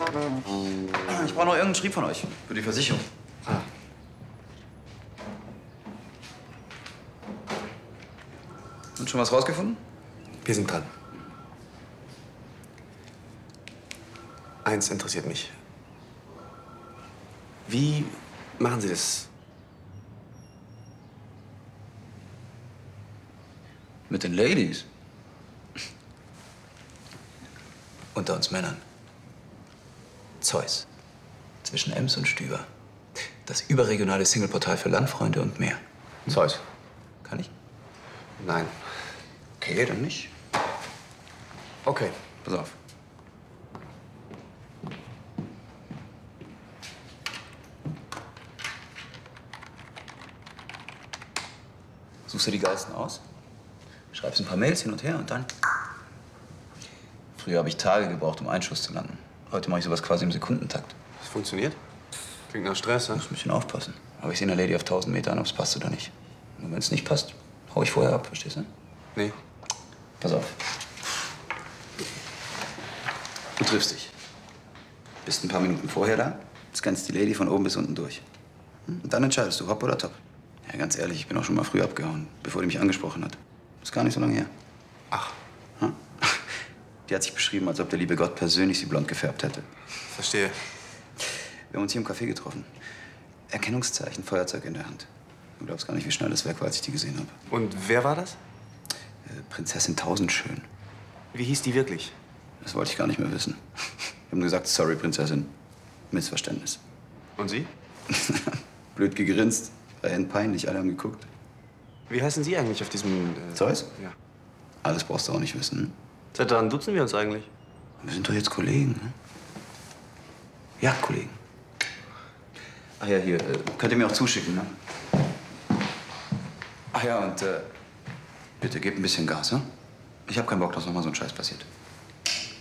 Ich brauche noch irgendeinen Schrieb von euch für die Versicherung. Ah. Und schon was rausgefunden? Wir sind dran. Eins interessiert mich. Wie machen Sie das? Mit den Ladies? Unter uns Männern. Zeus. Zwischen Ems und Stüber. Das überregionale Singleportal für Landfreunde und mehr. Zeus. Kann ich? Nein. Okay, dann nicht. Okay. Pass auf. Suchst du die geilsten aus? Schreibst ein paar Mails hin und her und dann... Früher habe ich Tage gebraucht, um einen Schuss zu landen. Heute mache ich sowas quasi im Sekundentakt. Das funktioniert? Klingt nach Stress, Du ne? musst ein bisschen aufpassen. Aber ich sehe eine Lady auf 1000 Metern, ob es passt oder nicht. Und wenn es nicht passt, hau ich vorher ab, verstehst du? Nee. Pass auf. Du triffst dich. Bist ein paar Minuten vorher da, scannst die Lady von oben bis unten durch. Und dann entscheidest du, hopp oder top. Ja, ganz ehrlich, ich bin auch schon mal früh abgehauen, bevor die mich angesprochen hat. Ist gar nicht so lange her. Ach, Hm? Die hat sich beschrieben, als ob der liebe Gott persönlich sie blond gefärbt hätte. verstehe. Wir haben uns hier im Café getroffen. Erkennungszeichen, Feuerzeug in der Hand. Du glaubst gar nicht, wie schnell das weg war, als ich die gesehen habe. Und wer war das? Prinzessin Tausendschön. Wie hieß die wirklich? Das wollte ich gar nicht mehr wissen. Wir haben gesagt, sorry, Prinzessin. Missverständnis. Und Sie? Blöd gegrinst, peinlich, alle haben geguckt. Wie heißen Sie eigentlich auf diesem... Zeus? Ja. Alles brauchst du auch nicht wissen. Hm? Seit wann duzen wir uns eigentlich? Wir sind doch jetzt Kollegen. Ne? Ja, Kollegen. Ach ja, hier, könnt ihr mir auch zuschicken, ne? Ach ja, und bitte gebt ein bisschen Gas, ne? Ich habe keinen Bock, dass noch mal so ein Scheiß passiert.